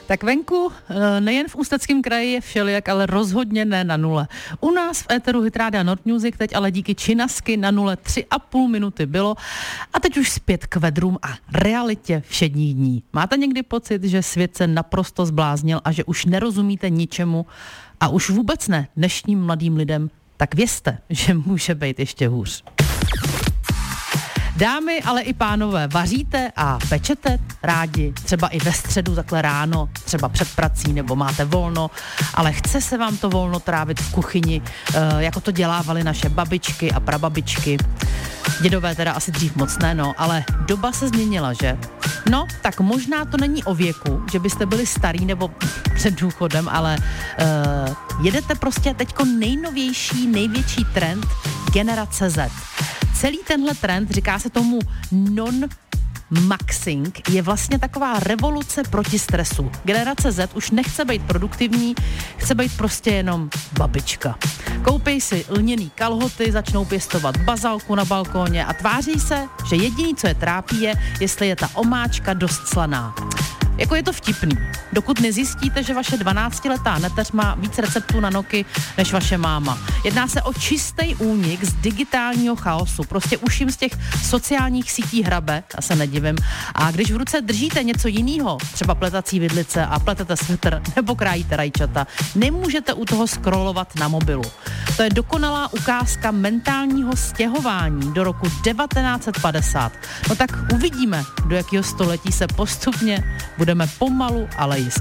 Tak venku, nejen v Ústeckém kraji je všelijak, ale rozhodně ne na nule. U nás v éteru Hitrádia Nord Music teď ale díky činasky na nule 3,5 minuty bylo a teď už zpět k vedrům a realitě všedních dní. Máte někdy pocit, že svět se naprosto zbláznil a že už nerozumíte ničemu a už vůbec ne dnešním mladým lidem? Tak vězte, že může být ještě hůř. Dámy, ale i pánové, vaříte a pečete rádi, třeba i ve středu takhle ráno, třeba před prací, nebo máte volno, ale chce se vám to volno trávit v kuchyni, jako to dělávaly naše babičky a prababičky. Dědové teda asi dřív moc ne, no, ale doba se změnila, že? No, tak možná to není o věku, že byste byli starý nebo před důchodem, ale jedete prostě teďko nejnovější, největší trend generace Z. Celý tenhle trend, říká se tomu non-maxing, je vlastně taková revoluce proti stresu. Generace Z už nechce být produktivní, chce být prostě jenom babička. Koupí si lněný kalhoty, začnou pěstovat bazalku na balkóně a tváří se, že jediný, co je trápí, je, jestli je ta omáčka dost slaná. Jako je to vtipný, dokud nezjistíte, že vaše 12letá neteř má víc receptů na noky než vaše máma. Jedná se o čistý únik z digitálního chaosu, prostě už jim z těch sociálních sítí hrabe, já se nedivím. A když v ruce držíte něco jiného, třeba pletací vidlice a pletete svetr nebo krájíte rajčata, nemůžete u toho scrollovat na mobilu. To je dokonalá ukázka mentálního stěhování do roku 1950. No tak uvidíme, do jakého století se postupně budeme pomalu, ale jistě